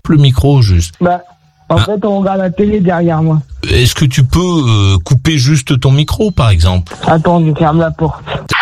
le micro juste. Bah, en fait, on regarde la télé derrière moi. Est-ce que tu peux couper juste ton micro, par exemple? Attends, je ferme la porte.